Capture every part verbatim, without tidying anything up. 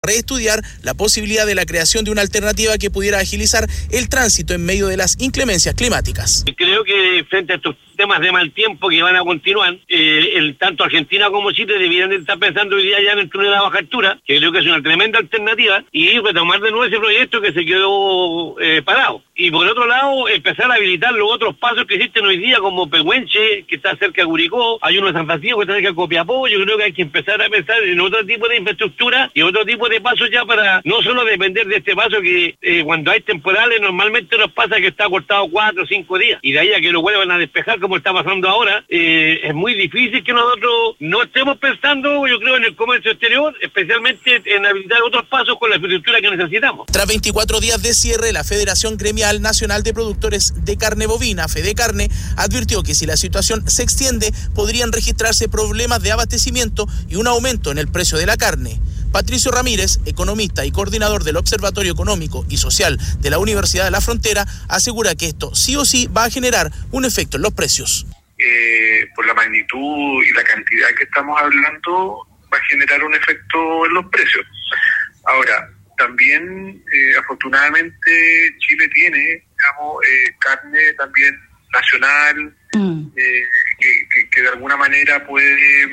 reestudiar la posibilidad de la creación de una alternativa que pudiera agilizar el tránsito en medio de las inclemencias climáticas. Creo que frente a estos temas de mal tiempo que van a continuar, eh, el, tanto Argentina como Chile deberían estar pensando hoy día ya en el túnel de baja altura, que creo que es una tremenda alternativa, y retomar de nuevo ese proyecto que se quedó eh, parado. Y por otro lado, empezar a habilitar los otros pasos que existen hoy día, como Pehuenche, que está cerca de Curicó, hay uno de San Francisco que está cerca de Copiapó. Yo creo que hay que empezar a pensar en otro tipo de infraestructura y otro tipo de pasos ya para no solo depender de este paso que eh, cuando hay temporales normalmente nos pasa que está cortado cuatro o cinco días, y de ahí a que lo vuelvan a despejar como está pasando ahora, eh, es muy difícil que nosotros no estemos pensando, yo creo, en el comercio exterior, especialmente en habilitar otros pasos con la infraestructura que necesitamos. Tras veinticuatro días de cierre, la Federación Gremial Nacional de Productores de Carne Bovina, Fedecarne, advirtió que si la situación se extiende, podrían registrarse problemas de abastecimiento y un aumento en el precio de la carne. Patricio Ramírez, economista y coordinador del Observatorio Económico y Social de la Universidad de la Frontera, asegura que esto sí o sí va a generar un efecto en los precios. Eh, por la magnitud y la cantidad que estamos hablando, va a generar un efecto en los precios. Ahora, también, eh, afortunadamente, Chile tiene, digamos, eh, carne también nacional, mm. eh, que, que, que de alguna manera puede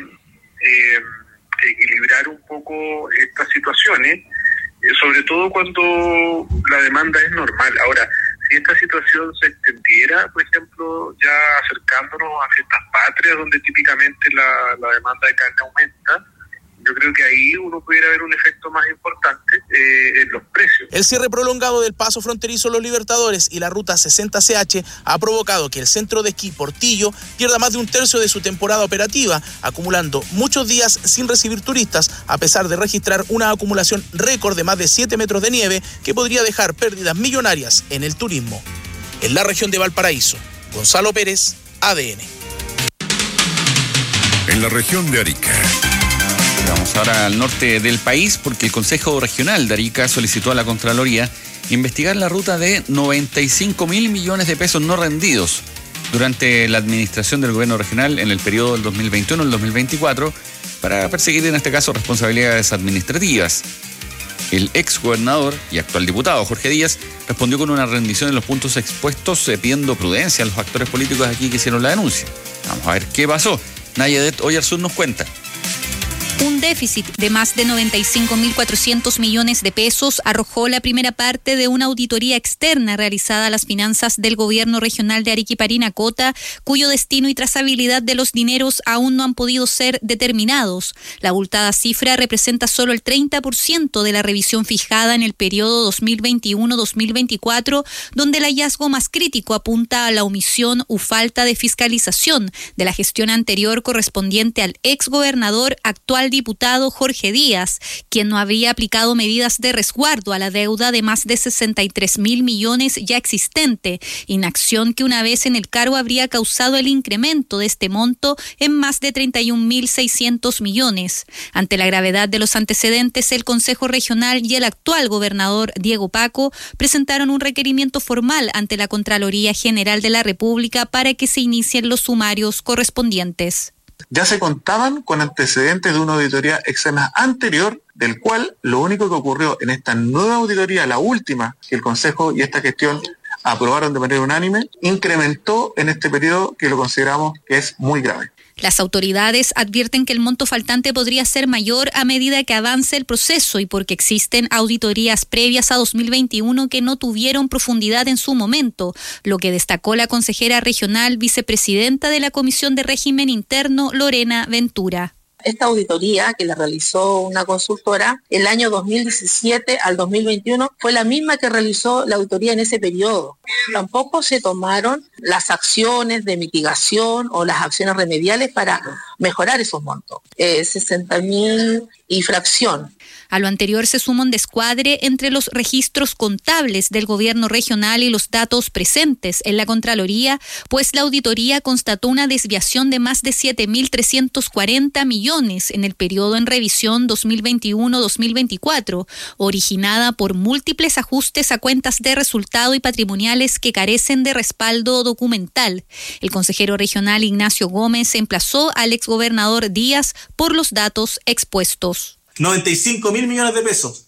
eh, equilibrar un poco estas situaciones, eh, sobre todo cuando la demanda es normal. Ahora, si esta situación se extendiera, por ejemplo, ya acercándonos a fiestas patrias, donde típicamente la, la demanda de carne aumenta, yo creo que ahí uno pudiera ver un efecto más importante eh, en los precios. El cierre prolongado del paso fronterizo Los Libertadores y la ruta sesenta C H ha provocado que el centro de esquí Portillo pierda más de un tercio de su temporada operativa, acumulando muchos días sin recibir turistas, a pesar de registrar una acumulación récord de más de siete metros de nieve que podría dejar pérdidas millonarias en el turismo. En la región de Valparaíso, Gonzalo Pérez, A D N. En la región de Arica. Vamos ahora al norte del país porque el Consejo Regional de Arica solicitó a la Contraloría investigar la ruta de noventa y cinco mil millones de pesos no rendidos durante la administración del gobierno regional en el periodo del dos mil veintiuno al dos mil veinticuatro para perseguir en este caso responsabilidades administrativas. El ex gobernador y actual diputado Jorge Díaz respondió con una rendición en los puntos expuestos, pidiendo prudencia a los actores políticos aquí que hicieron la denuncia. Vamos a ver qué pasó. Nayadet Oyarzún nos cuenta. Un déficit de más de noventa y cinco mil cuatrocientos millones de pesos arrojó la primera parte de una auditoría externa realizada a las finanzas del gobierno regional de Arica y Parinacota, cuyo destino y trazabilidad de los dineros aún no han podido ser determinados. La abultada cifra representa solo el treinta por ciento de la revisión fijada en el periodo dos mil veintiuno a dos mil veinticuatro, donde el hallazgo más crítico apunta a la omisión u falta de fiscalización de la gestión anterior correspondiente al ex gobernador actual diputado Jorge Díaz, quien no habría aplicado medidas de resguardo a la deuda de más de sesenta y tres mil millones ya existente, inacción que una vez en el cargo habría causado el incremento de este monto en más de treinta y un mil seiscientos millones. Ante la gravedad de los antecedentes, el Consejo Regional y el actual gobernador Diego Paco presentaron un requerimiento formal ante la Contraloría General de la República para que se inicien los sumarios correspondientes. Ya se contaban con antecedentes de una auditoría externa anterior, del cual lo único que ocurrió en esta nueva auditoría, la última que el Consejo y esta gestión aprobaron de manera unánime, incrementó en este periodo que lo consideramos que es muy grave. Las autoridades advierten que el monto faltante podría ser mayor a medida que avance el proceso y porque existen auditorías previas a dos mil veintiuno que no tuvieron profundidad en su momento, lo que destacó la consejera regional vicepresidenta de la Comisión de Régimen Interno, Lorena Ventura. Esta auditoría que la realizó una consultora el año dos mil diecisiete al dos mil veintiuno fue la misma que realizó la auditoría en ese periodo. Tampoco se tomaron las acciones de mitigación o las acciones remediales para mejorar esos montos. Eh, sesenta mil y fracción. A lo anterior se suma un descuadre entre los registros contables del gobierno regional y los datos presentes en la Contraloría, pues la auditoría constató una desviación de más de siete mil trescientos cuarenta millones en el periodo en revisión dos mil veintiuno a dos mil veinticuatro, originada por múltiples ajustes a cuentas de resultado y patrimoniales que carecen de respaldo documental. El consejero regional Ignacio Gómez emplazó al exgobernador Díaz por los datos expuestos. noventa y cinco mil millones de pesos.